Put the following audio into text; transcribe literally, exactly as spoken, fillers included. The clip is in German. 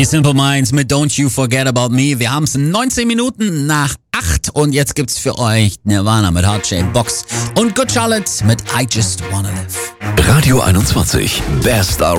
Die Simple Minds mit Don't You Forget About Me. Wir haben es neunzehn Minuten nach acht und jetzt gibt's für euch Nirvana mit Heart Shaped Box und Good Charlotte mit I Just Wanna Live. Radio einundzwanzig, Best R